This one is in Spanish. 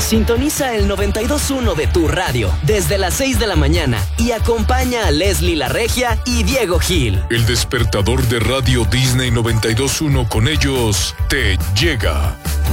Sintoniza el 92.1 de tu radio desde las 6 de la mañana y acompaña a Leslie La Regia y Diego Gil. El despertador de Radio Disney 92.1, con ellos te llega.